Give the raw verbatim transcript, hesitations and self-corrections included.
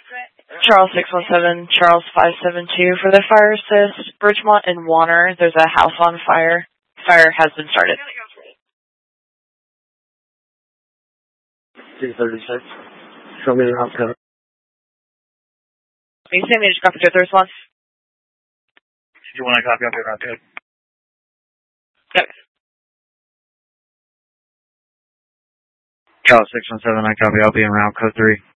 Charles six one seven, Charles five seven two for the fire assist. Bridgemont and Warner, there's a house on fire. Fire has been started. two thirty-six. Show me the route code. Can you send me just copy to the response? Do you want to copy up your route code? Okay. Charles six one seven, I copy. I'll be in route code three.